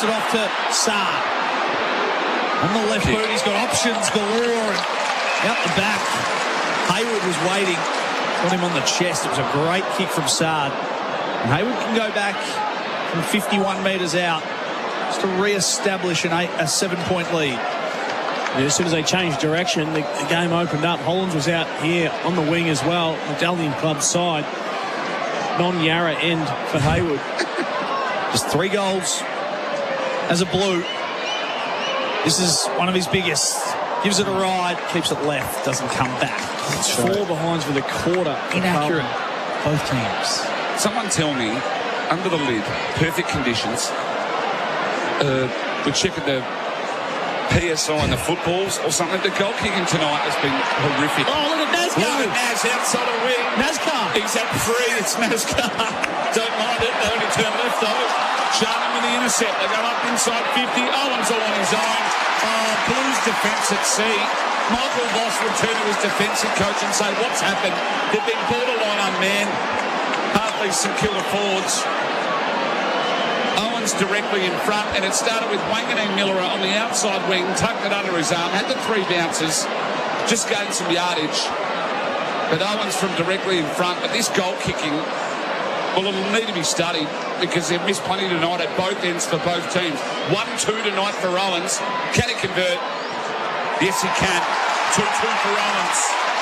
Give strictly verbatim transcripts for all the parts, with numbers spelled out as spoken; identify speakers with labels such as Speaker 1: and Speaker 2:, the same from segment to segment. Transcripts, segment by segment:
Speaker 1: Gets it off to Saad. On the left boot, he's got options galore. And out the back, Hayward was waiting. Got him on the chest. It was a great kick from Saad. And Hayward can go back from fifty-one metres out just to re-establish an eight, a seven-point lead.
Speaker 2: Yeah, as soon as they changed direction, the, the game opened up. Hollands was out here on the wing as well. Medallion Club side. Non-Yarra end for Hayward.
Speaker 1: Just three goals as a blue. This is one of his biggest. Gives it a ride, keeps it left, doesn't come back.
Speaker 2: It's four behinds with a quarter.
Speaker 1: Inaccurate, both teams.
Speaker 3: Someone tell me, under the lid, perfect conditions, uh, we're checking the P S I and the footballs or something. The goal kicking tonight has been horrific.
Speaker 1: Oh, look at Nazcar.
Speaker 3: Look at Naz outside of the wing.
Speaker 1: Nazcar.
Speaker 3: He's at free. It's Nazcar. Don't mind it. They only turn left though. Sharman with the intercept. They go up inside fifty. Owens all on his own. Oh, Blues defence at sea. Michael Voss would turn to his defensive coach and say, what's happened? They've been borderline unmanned. Half these St Kilda forwards. Owens directly in front, and it started with Wanganeen Miller on the outside wing, tucked it under his arm, had the three bounces, just gained some yardage. But Owens from directly in front. But this goal kicking, well, it'll need to be studied because they've missed plenty tonight at both ends for both teams. one two tonight for Owens. Can he convert? Yes, he can. two two for Owens.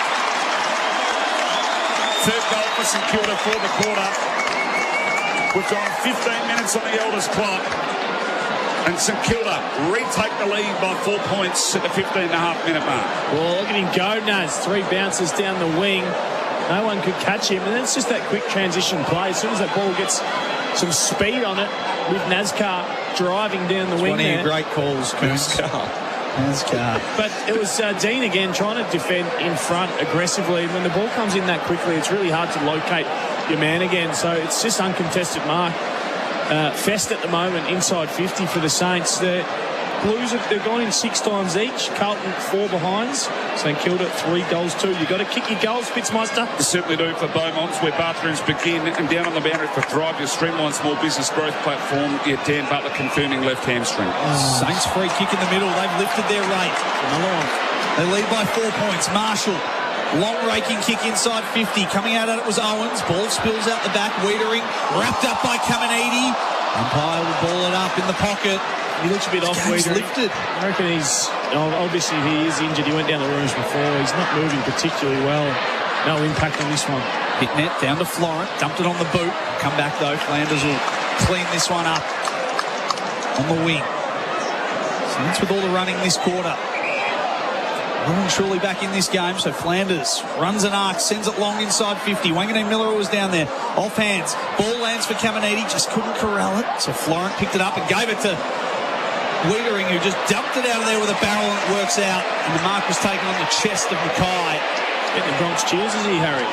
Speaker 3: Third goal for St Kilda for the quarter. We've gone fifteen minutes on the Elders clock. And St Kilda retake the lead by four points at the fifteen and a half minute mark.
Speaker 2: Well, look at him go, Naz. Three bounces down the wing. No one could catch him. And then it's just that quick transition play. As soon as that ball gets some speed on it, with Nazcar driving down the
Speaker 1: It's
Speaker 2: wing
Speaker 1: one of
Speaker 2: there.
Speaker 1: your great calls, Nazcar. Nazcar.
Speaker 2: But it was uh, Dean again trying to defend in front aggressively. When the ball comes in that quickly, it's really hard to locate your man again. So it's just uncontested mark. Uh, Fest at the moment, inside fifty for the Saints. The Blues, have, they've gone in six times each. Carlton, four behinds. St Kilda, three goals, two. You've got to kick your goals, Fitzmeister.
Speaker 3: You certainly do for Beaumont's, where bathrooms begin, and down on the boundary for Thrive, your streamlined small business growth platform. Yet Dan Butler confirming left hamstring.
Speaker 1: Oh. Saints free kick in the middle. They've lifted their rate. Another one. They lead by four points. Marshall, long raking kick inside fifty. Coming out at it was Owens. Ball spills out the back. Wiedering, wrapped up by Caminiti. Umpire will ball it up in the pocket.
Speaker 2: He looks a bit off.
Speaker 1: Game's
Speaker 2: Wiedering.
Speaker 1: lifted.
Speaker 2: I reckon he's, oh, obviously he is injured. He went down the rooms before. He's not moving particularly well. No impact on this one.
Speaker 1: Hit net down to Florent. Dumped it on the boot. Come back though. Flanders will clean this one up on the wing. Saints with all the running this quarter. Well and surely back in this game. So Flanders runs an arc, sends it long inside fifty. Wanganeen Miller was down there. Off hands. Ball lands for Caminiti. Just couldn't corral it. So Florent picked it up and gave it to Wiedering, who just dumped it out of there with a barrel, and it works out. And the mark was taken on the chest of Mackay.
Speaker 2: Getting the Bronx cheers, is he, Harry?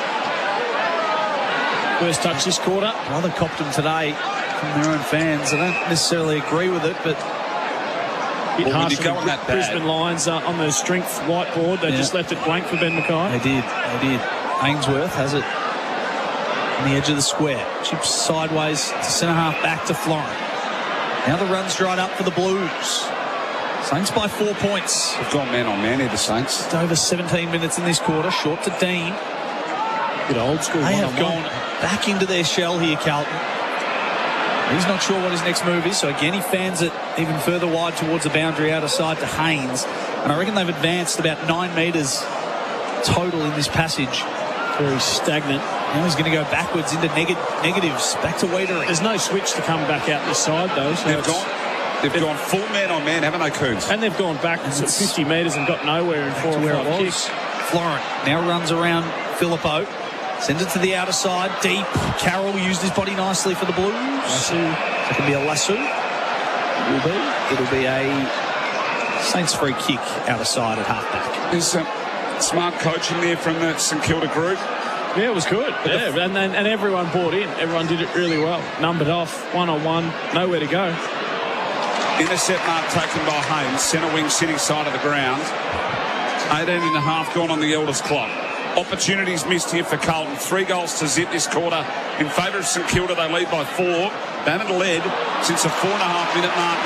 Speaker 2: First touch this quarter.
Speaker 1: Brother copped him today from their own fans. I don't necessarily agree with it, but
Speaker 2: Bit
Speaker 3: Well, when
Speaker 2: harsh
Speaker 3: you go
Speaker 2: on
Speaker 3: on
Speaker 2: the
Speaker 3: that bad-
Speaker 2: Brisbane Lions uh, on the strength whiteboard. They
Speaker 1: Yeah.
Speaker 2: just left it blank for Ben Mackay.
Speaker 1: they did. They did. Ainsworth has it on the edge of the square. Chips sideways to centre half, back to Florent. Now the run's dried up for the Blues. Saints by four points.
Speaker 3: They've gone man on man here, the Saints.
Speaker 1: Just over seventeen minutes in this quarter. Short to Dean.
Speaker 2: Bit old school.
Speaker 1: They have
Speaker 2: one-on-one.
Speaker 1: gone back into their shell here, Carlton. He's not sure what his next move is, so again he fans it even further wide towards the boundary out of side to Haynes. And I reckon they've advanced about nine metres total in this passage.
Speaker 2: Very stagnant.
Speaker 1: Now he's going to go backwards into neg negatives. Back to Wiedering.
Speaker 2: There's no switch to come back out this side, though. So
Speaker 3: They've
Speaker 2: it's-
Speaker 3: gone, they've gone full man on man, haven't they, Coons?
Speaker 2: And they've gone back to
Speaker 1: it's-
Speaker 2: fifty metres and got nowhere in four
Speaker 1: to
Speaker 2: or
Speaker 1: where
Speaker 2: five
Speaker 1: it was.
Speaker 2: kicks.
Speaker 1: Florent now runs around Filippo. Sends it to the outer side. Deep. Carroll used his body nicely for the Blues.
Speaker 2: Lasso.
Speaker 1: It can be a lasso. It will be. It'll be a Saints free kick outer side at halfback.
Speaker 3: There's some smart coaching there from the St Kilda group.
Speaker 2: Yeah, it was good. Yeah, and, and, and everyone bought in. Everyone did it really well. Numbered off, one-on-one, nowhere to go.
Speaker 3: Intercept mark taken by Haynes, centre wing sitting side of the ground. eighteen and a half gone on the Elders clock. Opportunities missed here for Carlton. Three goals to zip this quarter in favour of St Kilda. They lead by four. They haven't led since the four and a half minute mark.